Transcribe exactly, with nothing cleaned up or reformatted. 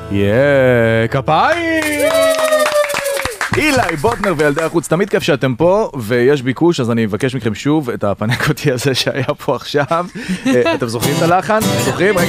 יאה, כפיים! אילי, בוטנר וילדי החוץ, תמיד כיף שאתם פה, ויש ביקוש, אז אני מבקש מכם שוב את הפנקותי הזה שהיה פה עכשיו. אתם זוכרים את הלחן? זוכרים? רגע.